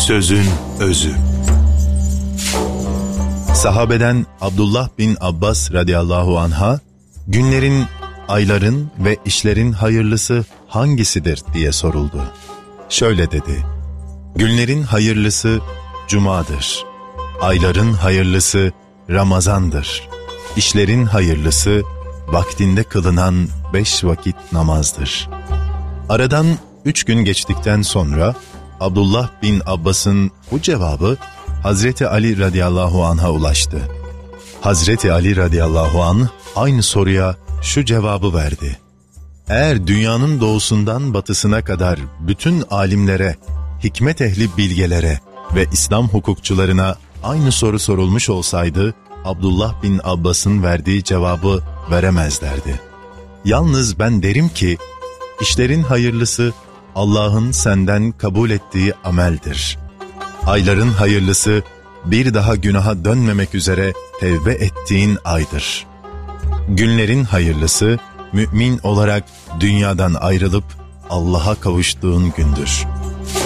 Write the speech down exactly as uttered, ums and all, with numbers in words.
Sözün özü. Sahabeden Abdullah bin Abbas radıyallahu anh'a günlerin, ayların ve işlerin hayırlısı hangisidir diye soruldu. Şöyle dedi: günlerin hayırlısı Cuma'dır, ayların hayırlısı Ramazan'dır, işlerin hayırlısı vaktinde kılınan beş vakit namazdır. Aradan üç gün geçtikten sonra Abdullah bin Abbas'ın bu cevabı Hazreti Ali radıyallahu anh'a ulaştı. Hazreti Ali radıyallahu anh aynı soruya şu cevabı verdi: eğer dünyanın doğusundan batısına kadar bütün alimlere, hikmet ehli bilgelere ve İslam hukukçularına aynı soru sorulmuş olsaydı, Abdullah bin Abbas'ın verdiği cevabı veremezlerdi. Yalnız ben derim ki, işlerin hayırlısı Allah'ın senden kabul ettiği ameldir. Ayların hayırlısı bir daha günaha dönmemek üzere tevbe ettiğin aydır. Günlerin hayırlısı mümin olarak dünyadan ayrılıp Allah'a kavuştuğun gündür.